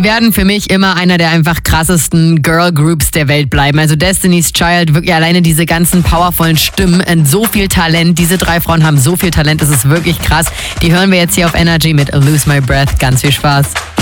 sie werden für mich immer einer der einfach krassesten Girl Groups der Welt bleiben. Also Destiny's Child, wirklich alleine diese ganzen powervollen Stimmen und so viel Talent. Diese 3 Frauen haben so viel Talent, das ist wirklich krass. Die hören wir jetzt hier auf Energy mit Lose My Breath. Ganz viel Spaß.